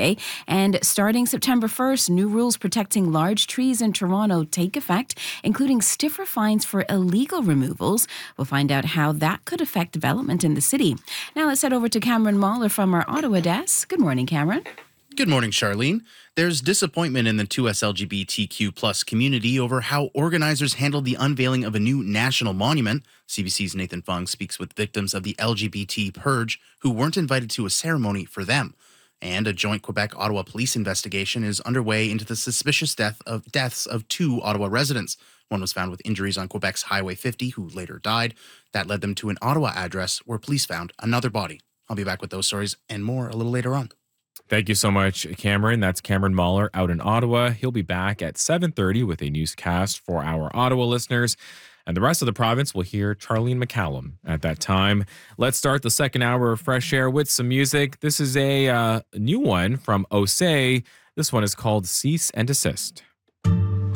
Day. And starting September 1st, new rules protecting large trees in Toronto take effect, including stiffer fines for illegal removals. We'll find out how that could affect development in the city. Now let's head over to Cameron Mahler from our Ottawa desk. Good morning, Cameron. Good morning, Charlene. There's disappointment in the 2S LGBTQ plus community over how organizers handled the unveiling of a new national monument. CBC's Nathan Fung speaks with victims of the LGBT purge who weren't invited to a ceremony for them. And a joint Quebec-Ottawa police investigation is underway into the suspicious deaths of 2 Ottawa residents. One was found with injuries on Quebec's Highway 50, who later died. That led them to an Ottawa address where police found another body. I'll be back with those stories and more a little later on. Thank you so much, Cameron. That's Cameron Mahler out in Ottawa. He'll be back at 7:30 with a newscast for our Ottawa listeners. And the rest of the province will hear Charlene McCallum at that time. Let's start the second hour of Fresh Air with some music. This is a new one from Osei. This one is called Cease and Desist.